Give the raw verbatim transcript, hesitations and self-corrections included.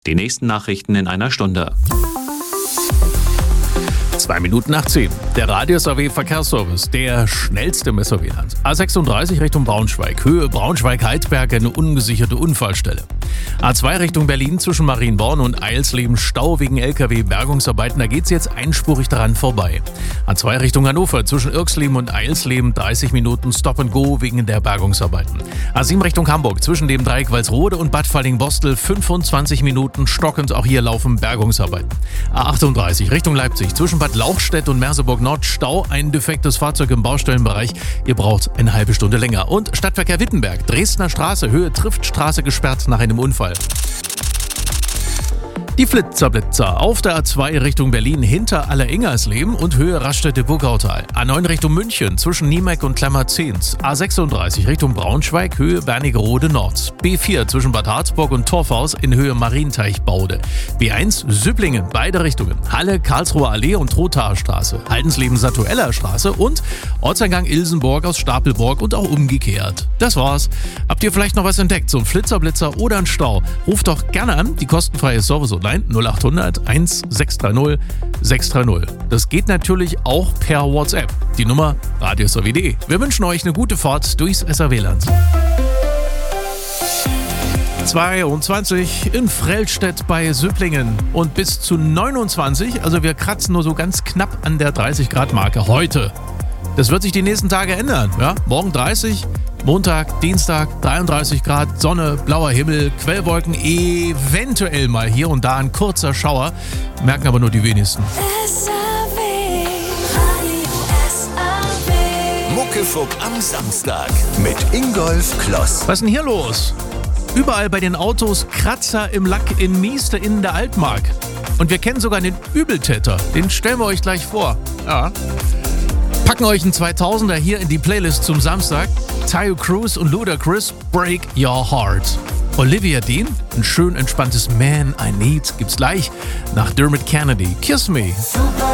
Die nächsten Nachrichten in einer Stunde. Zwei Minuten nach zehn. Der Radius A W Verkehrsservice, der schnellste im S A W-Land. A sechsunddreißig Richtung Braunschweig. Höhe Braunschweig-Heidberg, eine ungesicherte Unfallstelle. A zwei Richtung Berlin zwischen Marienborn und Eilsleben Stau wegen L K W-Bergungsarbeiten. Da geht's jetzt einspurig daran vorbei. A zwei Richtung Hannover zwischen Irksleben und Eilsleben dreißig Minuten Stop and Go wegen der Bergungsarbeiten. A sieben Richtung Hamburg zwischen dem Dreieck Walsrode und Bad Falling-Bostel fünfundzwanzig Minuten stockend. Auch hier laufen Bergungsarbeiten. A achtunddreißig Richtung Leipzig zwischen Bad Lauchstädt und Merseburg Nord Stau, ein defektes Fahrzeug im Baustellenbereich. Ihr braucht eine halbe Stunde länger. Und Stadtverkehr Wittenberg, Dresdner Straße, Höhe Triftstraße gesperrt nach einem Unfall. Die Flitzerblitzer auf der A zwei Richtung Berlin hinter Alleringersleben und Höhe Raststätte-Burgautal. A neun Richtung München zwischen Niemeck und Klemmer-Zehns. A sechsunddreißig Richtung Braunschweig, Höhe Wernigerode Nord. B vier zwischen Bad Harzburg und Torfhaus in Höhe Marienteich-Baude. B eins Süpplingen, beide Richtungen. Halle, Karlsruher Allee und Trothaer Straße. Haldensleben-Satueller Straße und Ortseingang Ilsenborg aus Stapelborg und auch umgekehrt. Das war's. Habt ihr vielleicht noch was entdeckt? So ein Flitzerblitzer oder ein Stau? Ruft doch gerne an, die kostenfreie Service Online null acht hundert eins sechs drei null sechs drei null. Das geht natürlich auch per WhatsApp. Die Nummer radius A W punkt de. Wir wünschen euch eine gute Fahrt durchs S A W-Land. zweiundzwanzig in Frellstedt bei Süpplingen und bis zu neunundzwanzig, also wir kratzen nur so ganz knapp an der dreißig Grad Marke heute. Das wird sich die nächsten Tage ändern. Ja? Morgen dreißig, Montag, Dienstag dreiunddreißig Grad, Sonne, blauer Himmel, Quellwolken, eventuell mal hier und da ein kurzer Schauer, merken aber nur die wenigsten. S A W, Radio S A W. Muckefuck am Samstag mit Ingolf Kloss. Was ist denn hier los? Überall bei den Autos Kratzer im Lack in Mieste in der Altmark. Und wir kennen sogar den Übeltäter. Den stellen wir euch gleich vor. Ja. Packen euch einen zweitausender hier in die Playlist zum Samstag. Taio Cruz und Ludacris, Break Your Heart. Olivia Dean, ein schön entspanntes Man I Need, gibt's gleich nach Dermot Kennedy. Kiss Me.